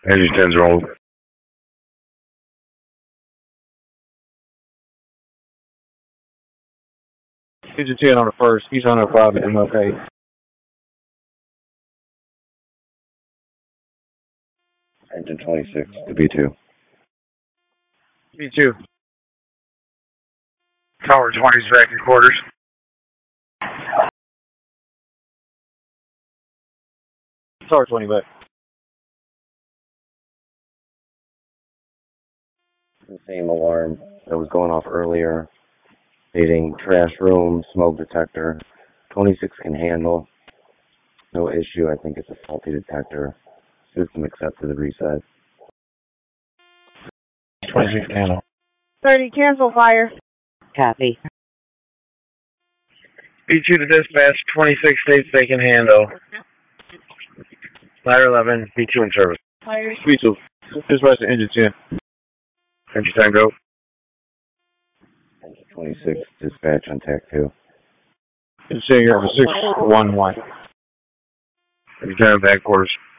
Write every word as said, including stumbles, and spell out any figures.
Engine ten's rolled. Engine ten on the first. He's on the five at M F A. Engine twenty-six to B two. B two. Tower twenty's back in quarters. Tower twenty back. The same alarm that was going off earlier, stating trash room, smoke detector. twenty-six can handle. No issue. I think it's a faulty detector. System accepted the reset. twenty-six can handle. thirty, cancel fire. Copy. B two to dispatch, twenty-six states they can handle. Ladder eleven, B two in service. Fire. B two. Dispatch to engine ten. Engine ten go. Engine twenty-six, dispatch on tac two. Engine ten, you have a six one one. Engine ten back quarters.